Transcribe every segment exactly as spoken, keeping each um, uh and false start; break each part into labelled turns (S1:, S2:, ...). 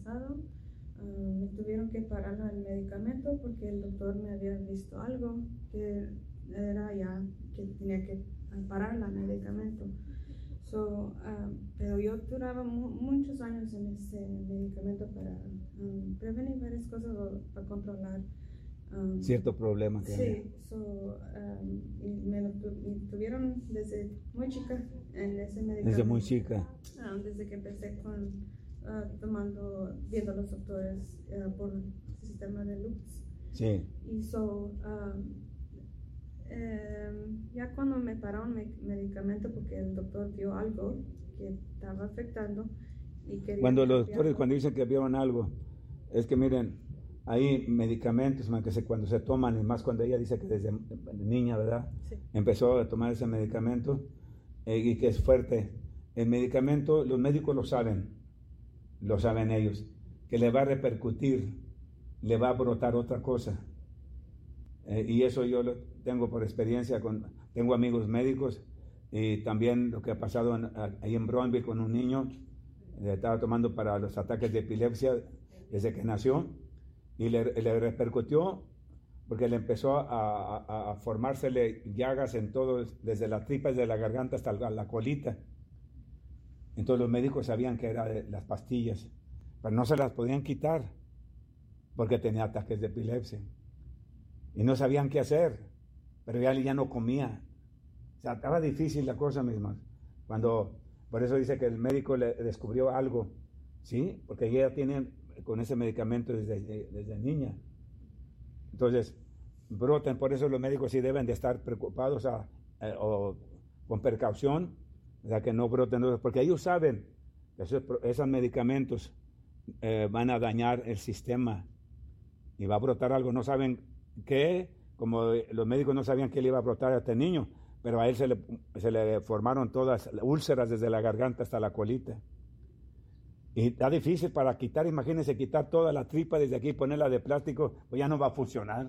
S1: pasado um, me tuvieron que parar el medicamento porque el doctor me había visto algo que era ya que tenía que parar el medicamento. So, um, pero yo duraba mu muchos años en ese medicamento para um, prevenir varias cosas o para controlar um,
S2: cierto problema que
S1: sí,
S2: había.
S1: so, um, y me lo tu y tuvieron desde muy chica en ese medicamento.
S2: Desde muy chica.
S1: Um, desde que empecé con uh, tomando, viendo a los doctores uh, por el sistema de Lux.
S2: Sí.
S1: Y so, um, Eh, ya cuando me pararon mi medicamento porque el doctor vio algo que estaba afectando y quería
S2: cuando los
S1: cambiarlo.
S2: doctores cuando dicen que vieron algo es que miren hay medicamentos man, que se, cuando se toman y más cuando ella dice que desde niña, ¿verdad?
S1: Sí.
S2: Empezó a tomar ese medicamento eh, y que es fuerte. El medicamento los médicos lo saben, lo saben ellos, que le va a repercutir, le va a brotar otra cosa. Eh, y eso yo lo tengo por experiencia, con, tengo amigos médicos y también lo que ha pasado en, ahí en Brownville con un niño, eh, estaba tomando para los ataques de epilepsia desde que nació y le, le repercutió porque le empezó a, a, a formársele llagas en todo, desde las tripas de la garganta hasta la, la colita. Entonces los médicos sabían que eran las pastillas, pero no se las podían quitar porque tenía ataques de epilepsia. Y no sabían qué hacer, pero ya, ya no comía. O sea, estaba difícil la cosa misma. Cuando, por eso dice que el médico le descubrió algo, ¿sí? Porque ella tiene con ese medicamento desde, desde niña. Entonces, brotan, por eso los médicos sí deben de estar preocupados a, eh, o con precaución, o sea, que no broten, porque ellos saben que esos, esos medicamentos eh, van a dañar el sistema y va a brotar algo, no saben que, como los médicos no sabían que le iba a brotar a este niño, pero a él se le, se le formaron todas úlceras desde la garganta hasta la colita. Y está difícil para quitar, imagínense quitar toda la tripa desde aquí y ponerla de plástico, pues ya no va a funcionar.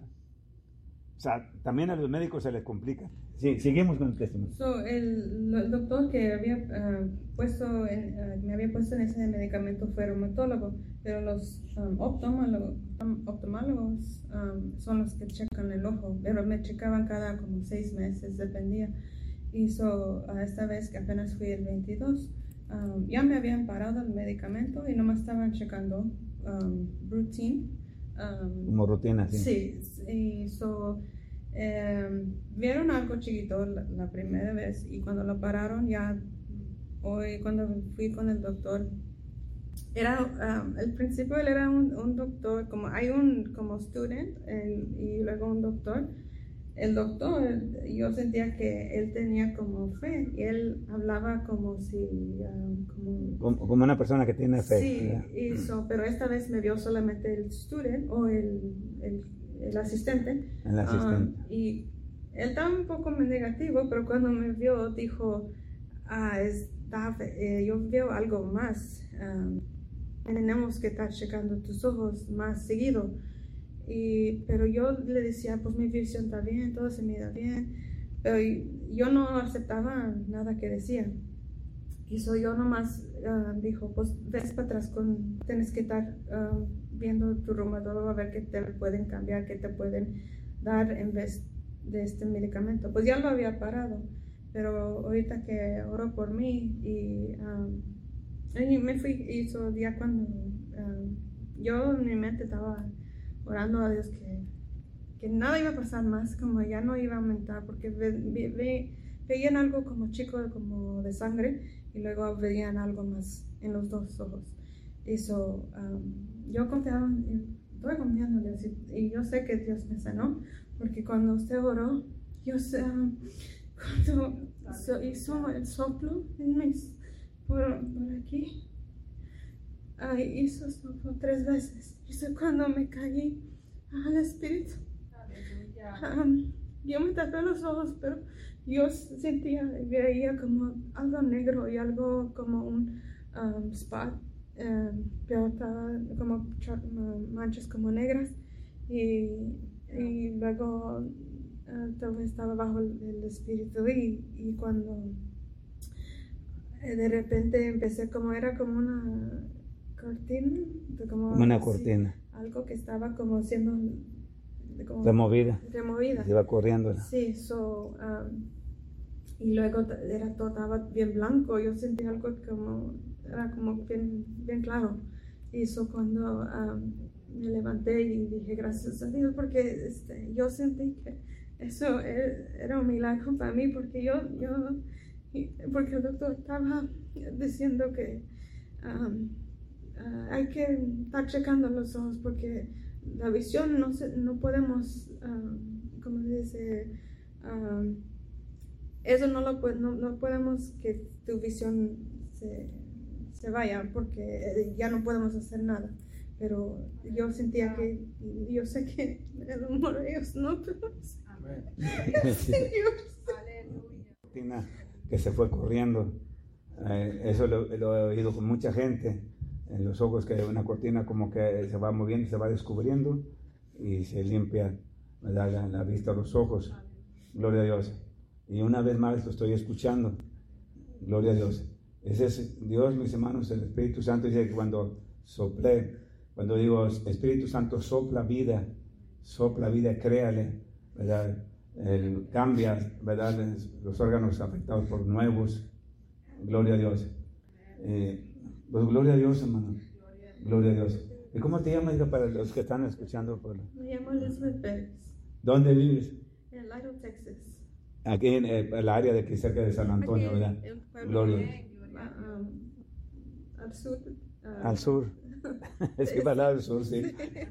S2: O sea, también a los médicos se les complica. Sí, seguimos con el testimonio.
S1: So, el, el doctor que había uh, puesto en, uh, me había puesto en ese medicamento fue reumatólogo, pero los um, oftalmólogos, um, oftalmólogos um, son los que checan el ojo, pero me checaban cada como seis meses, dependía. Y so, uh, esta vez que apenas fui el veintidós, um, ya me habían parado el medicamento y nomás estaban checando um, routine. Um,
S2: Como rutina, sí.
S1: Sí, y so, eh, vieron algo chiquito la, la primera vez y cuando lo pararon ya, hoy cuando fui con el doctor, era, um, al principio él era un, un doctor, como hay un como student el, y luego un doctor. El doctor, yo sentía que él tenía como fe y él hablaba como si... Um, como,
S2: como, como una persona que tiene fe.
S1: Sí, hizo, pero esta vez me vio solamente el student o el, el, el asistente.
S2: El asistente.
S1: Um, y él estaba un poco negativo, pero cuando me vio dijo, ah, está, eh, yo veo algo más. Um, tenemos que estar checando tus ojos más seguido. Y, pero yo le decía, pues mi visión está bien, todo se mira bien, pero yo no aceptaba nada que decía. Y so yo nomás uh, dijo, pues ves para atrás, con, tienes que estar uh, viendo tu reumatólogo a ver qué te pueden cambiar, qué te pueden dar en vez de este medicamento. Pues ya lo había parado, pero ahorita que oró por mí y, um, y me fui, y so ya cuando uh, yo en mi mente estaba orando a Dios que, que nada iba a pasar más, como ya no iba a aumentar, porque ve, ve, ve, veían algo como chico, como de sangre, y luego veían algo más en los dos ojos. Y so, um, yo confiaba, estoy confiando en Dios, y, y yo sé que Dios me sanó, porque cuando usted oró, yo sé, um, cuando so, hizo el soplo en mis, por, por aquí, Uh, hizo soplo tres veces. Hizo cuando me caí al espíritu. Um, yo me tapé los ojos, pero yo sentía, veía como algo negro y algo como un um, spot, um, pero estaba como manchas como negras y, y luego uh, todo estaba bajo el, el espíritu y, y cuando eh, de repente empecé como era como una cortina, de como,
S2: Como una
S1: así,
S2: cortina.
S1: algo que estaba como siendo de como
S2: Removida.
S1: removida.
S2: Se iba corriendo.
S1: Sí, so, um, y luego t- era todo estaba bien blanco. Yo sentí algo como, era como bien, bien claro. Y eso cuando um, me levanté y dije gracias a Dios porque este, yo sentí que eso era, era un milagro para mí porque yo, yo, porque el doctor estaba diciendo que um, uh, hay que estar checando los ojos porque la visión no se, no podemos, um, ¿cómo se dice? Um, eso no lo no, no podemos que tu visión se, se vaya porque ya no podemos hacer nada. Pero yo sentía que, yo sé que el amor de ellos no, pero
S2: Cortina que se fue corriendo. Eh, eso lo, lo he oído con mucha gente. En los ojos que una cortina como que se va moviendo, se va descubriendo y se limpia, ¿verdad? La, la vista, los ojos. Gloria a Dios. Y una vez más lo estoy escuchando. Gloria a Dios. Ese es Dios, mis hermanos, el Espíritu Santo dice que cuando soplé, cuando digo Espíritu Santo sopla vida, sopla vida, créale, ¿verdad? El, cambia, ¿verdad? Los órganos afectados por nuevos. Gloria a Dios. Eh, Pues gloria a Dios, hermano. Gloria a Dios. ¿Y cómo te llamas, hija, para los que están escuchando? Por...
S1: Me llamo Elizabeth Pérez.
S2: ¿Dónde vives?
S1: En Lytle, Texas.
S2: Aquí en eh, el área de aquí cerca de San Antonio,
S1: Aquí,
S2: ¿verdad?
S1: en Pueblo,
S2: Gloria.
S1: um, al sur. uh,
S2: Al sur. Es que para al sur, sí.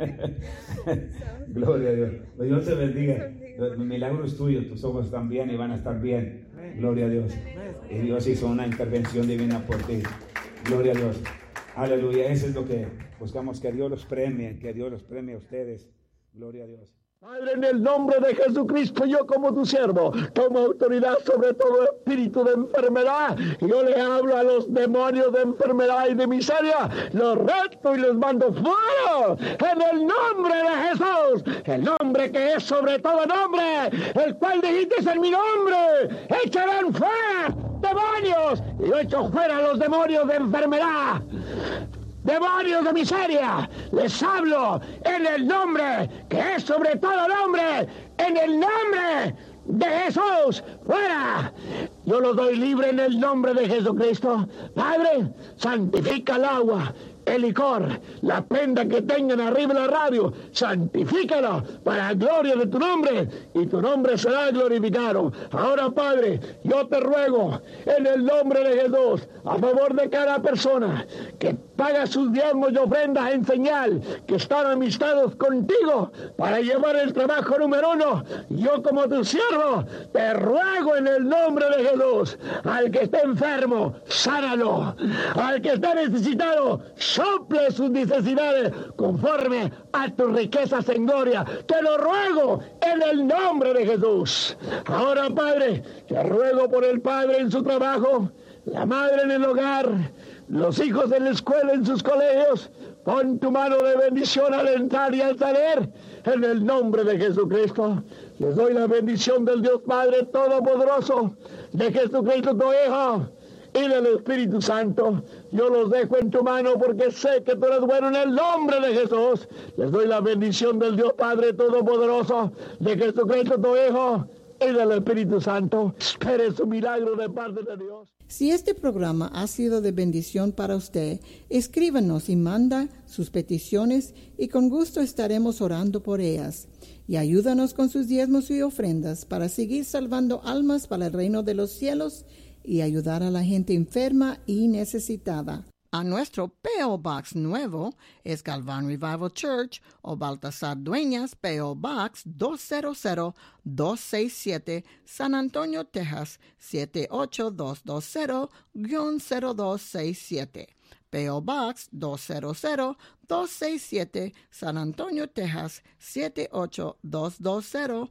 S2: Gloria a Dios. Pues Dios te bendiga. El milagro es tuyo. Tus ojos están bien y van a estar bien. Gloria a Dios. Y Dios hizo una intervención divina por ti. Gloria a Dios. Aleluya. Eso es lo que buscamos, que Dios los premie, que Dios los premie a ustedes. Gloria a Dios.
S3: Padre, en el nombre de Jesucristo, yo como tu siervo, tomo autoridad sobre todo espíritu de enfermedad. Yo le hablo a los demonios de enfermedad y de miseria, los reto y los mando fuera, en el nombre de Jesús, el nombre que es sobre todo nombre, el cual dijiste en mi nombre, echarán fuera demonios, y yo echo fuera los demonios de enfermedad. Demonios de miseria, les hablo en el nombre que es sobre todo nombre, en el nombre de Jesús, fuera. Yo los doy libre en el nombre de Jesucristo. Padre, santifica el agua, el licor, la prenda que tengan arriba de la radio, santifícalo para la gloria de tu nombre y tu nombre será glorificado. Ahora, Padre, yo te ruego en el nombre de Jesús, a favor de cada persona que paga sus diezmos y ofrendas en señal que están amistados contigo para llevar el trabajo número uno. Yo como tu siervo te ruego en el nombre de Jesús, al que esté enfermo, sánalo, al que esté necesitado, sople sus necesidades conforme a tus riquezas en gloria. Te lo ruego en el nombre de Jesús. Ahora, Padre, te ruego por el Padre en su trabajo, la madre en el hogar, los hijos en la escuela, en sus colegios. Pon tu mano de bendición al entrar y al salir, en el nombre de Jesucristo. Les doy la bendición del Dios Padre Todopoderoso, de Jesucristo tu Hijo, y del Espíritu Santo. Yo los dejo en tu mano porque sé que tú eres bueno en el nombre de Jesús. Les doy la bendición del Dios Padre Todopoderoso, de Jesucristo tu Hijo, y del Espíritu Santo. Espere su milagro de parte de Dios.
S4: Si este programa ha sido de bendición para usted, escríbanos y manda sus peticiones y con gusto estaremos orando por ellas. Y ayúdanos con sus diezmos y ofrendas para seguir salvando almas para el reino de los cielos y ayudar a la gente enferma y necesitada. A nuestro P O Box nuevo es Galvan Revival Church o Baltasar Dueñas, P O Box dos cero cero dos seis siete, San Antonio, Texas siete ocho dos dos cero cero dos seis siete. P O Box dos cero cero dos seis siete, San Antonio, Texas siete ocho dos dos cero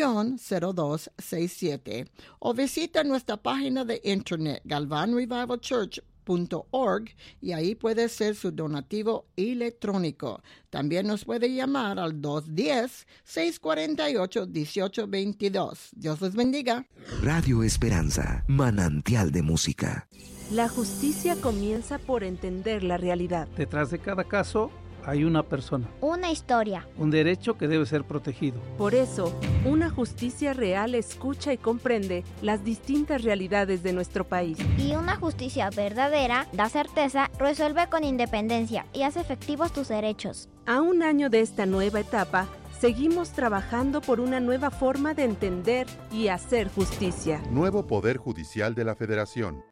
S4: cero dos seis siete. O visita nuestra página de internet galvan revival church punto org y ahí puede ser su donativo electrónico. También nos puede llamar al dos uno cero, seis cuatro ocho, uno ocho dos dos. Dios les bendiga.
S5: Radio Esperanza, manantial de música.
S6: La justicia comienza por entender la realidad.
S7: Detrás de cada caso hay una persona.
S8: Una historia.
S7: Un derecho que debe ser protegido.
S6: Por eso, una justicia real escucha y comprende las distintas realidades de nuestro país.
S8: Y una justicia verdadera da certeza, resuelve con independencia y hace efectivos tus derechos.
S6: A un año de esta nueva etapa, seguimos trabajando por una nueva forma de entender y hacer justicia.
S9: Nuevo Poder Judicial de la Federación.